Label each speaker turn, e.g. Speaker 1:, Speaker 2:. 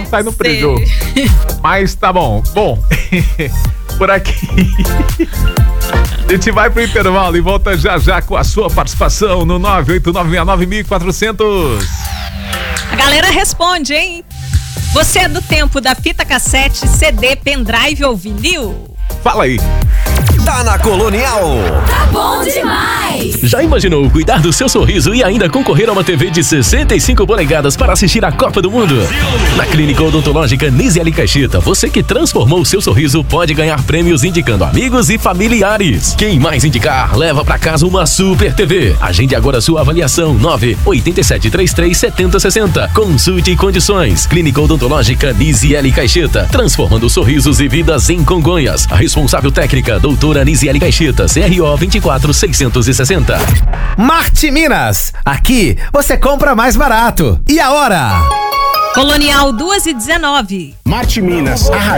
Speaker 1: sai no preju. Mas tá bom. Bom, por aqui. A gente vai pro intervalo e volta já com a sua participação no 989691400.
Speaker 2: A galera responde, hein? Você é do tempo da fita cassete, CD, pendrive ou vinil?
Speaker 1: Fala aí.
Speaker 3: Tá na Colonial.
Speaker 4: Tá bom demais.
Speaker 5: Já imaginou cuidar do seu sorriso e ainda concorrer a uma TV de 65 polegadas para assistir a Copa do Mundo? Na Clínica Odontológica Nisiele Caixeta, você que transformou o seu sorriso pode ganhar prêmios indicando amigos e familiares. Quem mais indicar, leva pra casa uma Super TV. Agende agora sua avaliação 987337060. Consulte condições. Clínica Odontológica Nisiele Caixeta, transformando sorrisos e vidas em Congonhas. A responsável técnica, doutora Nisiele Caixeta, CRO 24660.
Speaker 6: Marte Minas, aqui você compra mais barato. E a hora?
Speaker 2: Colonial 2:19.
Speaker 7: Marte Minas, a raiz